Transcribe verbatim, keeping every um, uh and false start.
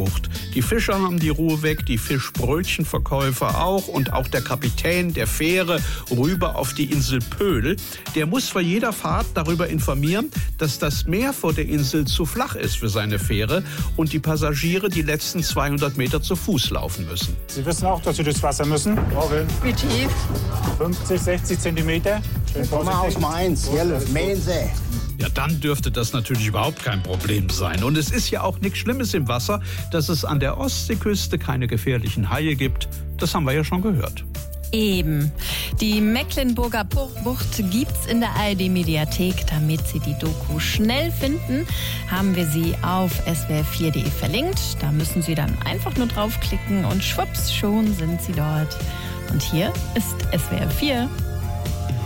Bucht. Die Fischer haben die Ruhe weg, die Fischbrötchenverkäufer auch und auch der Kapitän der Fähre rüber auf die Insel Pöhl. Der muss vor jeder Fahrt darüber informieren, dass das Meer vor der Insel zu flach ist für seine Fähre und die Passagiere die letzten zweihundert Meter zu Fuß laufen müssen. Sie wissen auch, dass Sie durchs Wasser müssen. Orgeln. Wie tief? fünfzig, sechzig Zentimeter. Ich komme aus Mainz, Mainsee. Ja, dann dürfte das natürlich überhaupt kein Problem sein. Und es ist ja auch nichts Schlimmes im Wasser, dass es an der Ostseeküste keine gefährlichen Haie gibt. Das haben wir ja schon gehört. Eben. Die Mecklenburger Bucht gibt's in der A R D-Mediathek. Damit Sie die Doku schnell finden, haben wir sie auf S W R vier punkt de verlinkt. Da müssen Sie dann einfach nur draufklicken und schwupps, schon sind Sie dort. Und hier ist S W R vier.